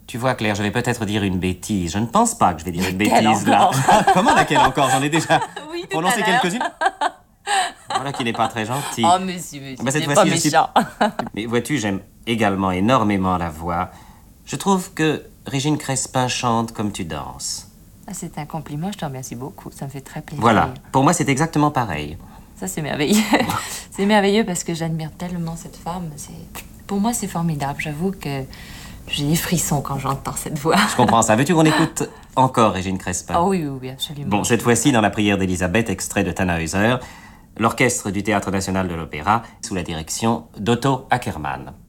Tu vois, Claire, je vais peut-être dire une bêtise. Je ne pense pas que je vais dire une Laquelle bêtise, là. encore? Comment laquelle encore? J'en ai déjà Oui, tout prononcé à l'heure. quelques-unes. Voilà qui n'est pas très gentil. Oh, monsieur, Bah, cette c'est pas fois-ci, je suis... méchant. Mais vois-tu, j'aime également énormément la voix. Je trouve que Régine Crespin chante comme tu danses. Ah, c'est un compliment, je te remercie beaucoup. Ça me fait très plaisir. Voilà, pour moi, c'est exactement pareil. Ça, c'est merveilleux. C'est merveilleux parce que j'admire tellement cette femme. Pour moi, c'est formidable. J'avoue que j'ai des frissons quand j'entends cette voix. Je comprends ça. Veux-tu qu'on écoute encore Régine Crespin? Oh oui, oui, oui, absolument. Bon, cette fois-ci, dans la prière d'Élisabeth, extrait de Tannhäuser, l'orchestre du Théâtre national de l'Opéra, sous la direction d'Otto Ackermann.